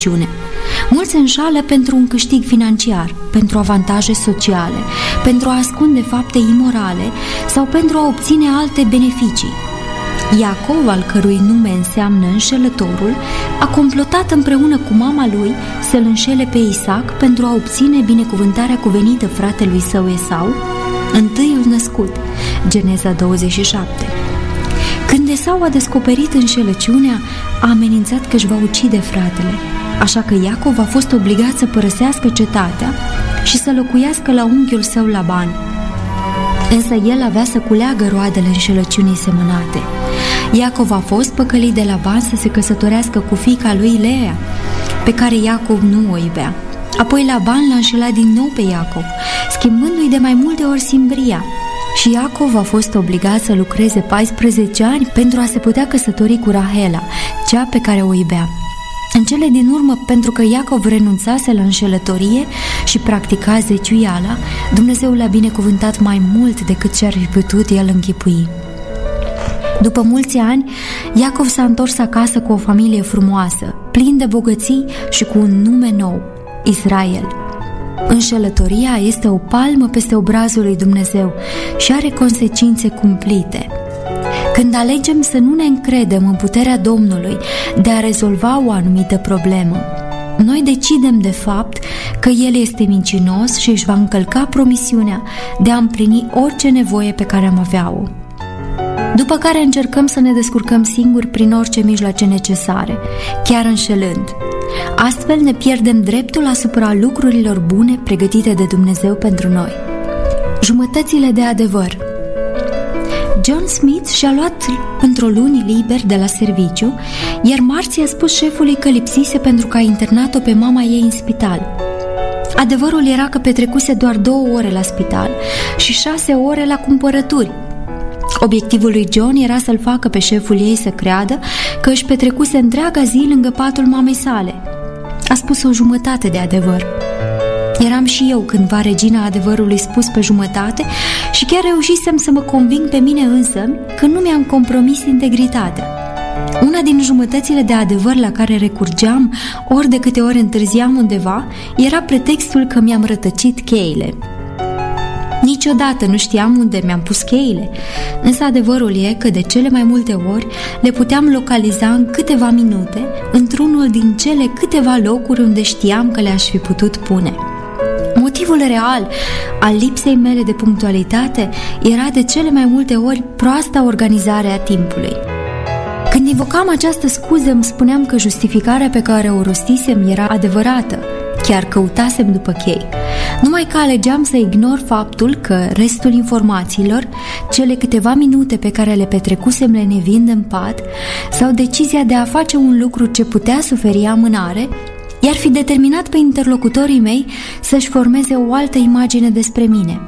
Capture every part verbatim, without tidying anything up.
Mulți se înșală pentru un câștig financiar, pentru avantaje sociale, pentru a ascunde fapte imorale sau pentru a obține alte beneficii. Iacov, al cărui nume înseamnă înșelătorul, a complotat împreună cu mama lui să-l înșele pe Isaac pentru a obține binecuvântarea cuvenită fratelui său Esau, întâiul născut, Geneza douăzeci și șapte. Când Esau a descoperit înșelăciunea, a amenințat că își va ucide fratele, așa că Iacov a fost obligat să părăsească cetatea și să locuiască la unchiul său Laban. Însă el avea să culeagă roadele înșelăciunii semănate. Iacov a fost păcălit de Laban să se căsătorească cu fiica lui Leea, pe care Iacov nu o iubea. Apoi Laban l-a înșelat din nou pe Iacov, schimbându-i de mai multe ori simbria. Și Iacov a fost obligat să lucreze paisprezece ani pentru a se putea căsători cu Rahela, cea pe care o iubea. În cele din urmă, pentru că Iacov renunțase la înșelătorie și practica zeciuiala, Dumnezeu l-a binecuvântat mai mult decât ce-ar fi putut el închipui. După mulți ani, Iacov s-a întors acasă cu o familie frumoasă, plin de bogății și cu un nume nou, Israel. Înșelătoria este o palmă peste obrazul lui Dumnezeu și are consecințe cumplite. Când alegem să nu ne încredem în puterea Domnului de a rezolva o anumită problemă, noi decidem de fapt că El este mincinos și își va încălca promisiunea de a împlini orice nevoie pe care am avea-o. După care încercăm să ne descurcăm singuri prin orice mijloace necesare, chiar înșelând. Astfel ne pierdem dreptul asupra lucrurilor bune pregătite de Dumnezeu pentru noi. Jumătățile de adevăr. John Smith și-a luat într-o luni liber de la serviciu, iar marți i-a spus șefului că lipsise pentru că a internat-o pe mama ei în spital. Adevărul era că petrecuse doar două ore la spital și șase ore la cumpărături. Obiectivul lui John era să-l facă pe șeful ei să creadă că își petrecuse întreaga zi lângă patul mamei sale. A spus o jumătate de adevăr. Eram și eu cândva regina adevărului spus pe jumătate și chiar reușisem să mă conving pe mine însămi că nu mi-am compromis integritatea. Una din jumătățile de adevăr la care recurgeam ori de câte ori întârziam undeva era pretextul că mi-am rătăcit cheile. Niciodată nu știam unde mi-am pus cheile, însă adevărul e că de cele mai multe ori le puteam localiza în câteva minute într-unul din cele câteva locuri unde știam că le-aș fi putut pune. Motivul real al lipsei mele de punctualitate era de cele mai multe ori proasta organizare a timpului. Când invocam această scuză, îmi spuneam că justificarea pe care o rostisem era adevărată, chiar căutasem după chei. Numai că alegeam să ignor faptul că restul informațiilor, cele câteva minute pe care le petrecusem lenevind în pat, sau decizia de a face un lucru ce putea suferi amânare, i-ar fi determinat pe interlocutorii mei să-și formeze o altă imagine despre mine.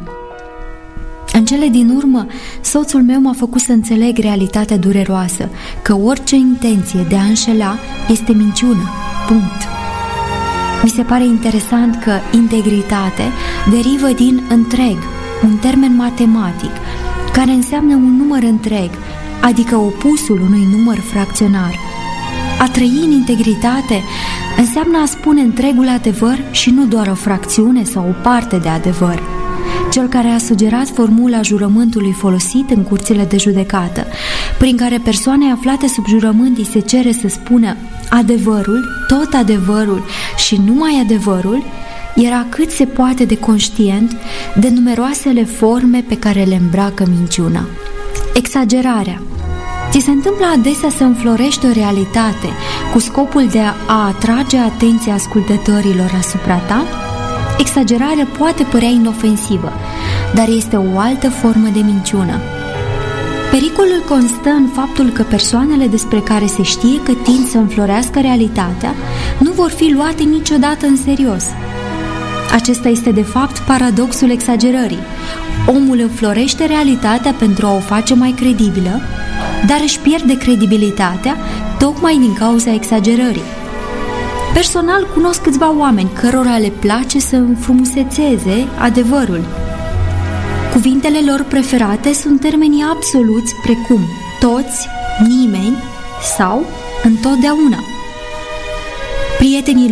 În cele din urmă, soțul meu m-a făcut să înțeleg realitatea dureroasă, că orice intenție de a înșela este minciună. Punct. Mi se pare interesant că integritate derivă din întreg, un termen matematic, care înseamnă un număr întreg, adică opusul unui număr fracționar. A trăi în integritate înseamnă a spune întregul adevăr și nu doar o fracțiune sau o parte de adevăr. Cel care a sugerat formula jurământului folosit în curțile de judecată, prin care persoanei aflate sub jurământ îi se cere să spună adevărul, tot adevărul și numai adevărul, era cât se poate de conștient de numeroasele forme pe care le îmbracă minciuna. Exagerarea. Ți se întâmplă adesea să înflorești o realitate cu scopul de a atrage atenția ascultătorilor asupra ta? Exagerarea poate părea inofensivă, dar este o altă formă de minciună. Pericolul constă în faptul că persoanele despre care se știe că tind să înflorească realitatea nu vor fi luate niciodată în serios. Acesta este de fapt paradoxul exagerării. Omul înflorește realitatea pentru a o face mai credibilă, dar își pierde credibilitatea tocmai din cauza exagerării. Personal cunosc câțiva oameni cărora le place să înfrumusețeze adevărul. Cuvintele lor preferate sunt termenii absoluți precum toți, nimeni sau întotdeauna. Prietenii